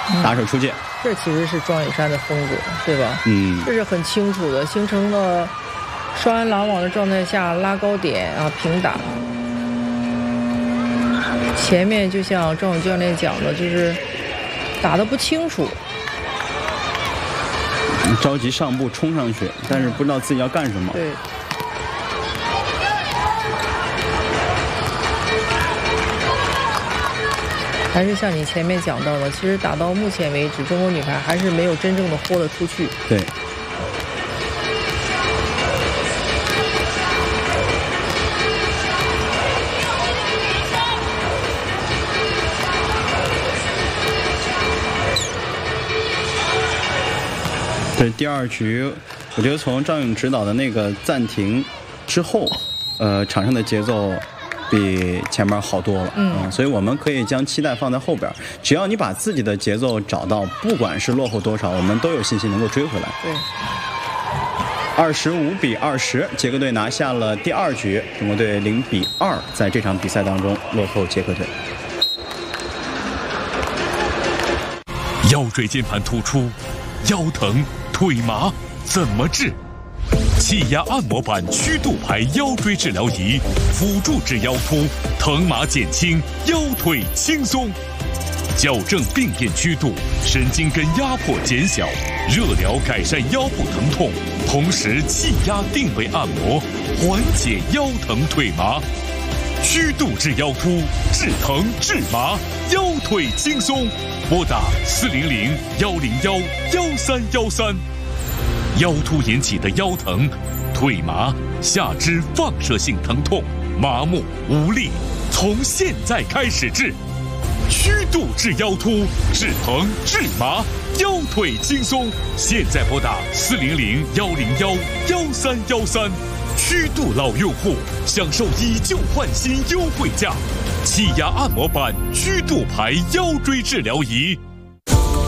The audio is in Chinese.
打手出界。 这其实是庄雨珊的风格，对吧？ 嗯， 这是很清楚的，形成了双安拦网的状态下拉高点啊，平打。前面就像郑勇教练讲的，就是打得不清楚， 着急上步冲上去，但是不知道自己要干什么。 对。还是像你前面讲到的，其实打到目前为止，中国女排还是没有真正的豁得出去。 对。这第二局，我觉得从张勇指导的那个暂停之后，场上的节奏比前面好多了。所以我们可以将期待放在后边，只要你把自己的节奏找到，不管是落后多少，我们都有信心能够追回来。 对。 25-20，捷克队拿下了第二局，中国队0-2，在这场比赛当中落后捷克队。 腰椎间盘突出，腰疼腿麻怎么治？气压按摩板曲度牌腰椎治疗仪，辅助治腰突，疼麻减轻，腰腿轻松，矫正病变曲度，神经根压迫减小，热疗改善腰部疼痛，同时气压定位按摩，缓解腰疼腿麻。曲度治腰突，治疼治麻，腰腿轻松。拨打400-101-1313。腰突引起的腰疼、腿麻、下肢放射性疼痛、麻木无力，从现在开始治。曲度治腰突，治疼治麻，腰腿轻松。现在拨打400-101-1313。曲度老用户享受以旧换新优惠价，气压按摩板曲度牌腰椎治疗仪。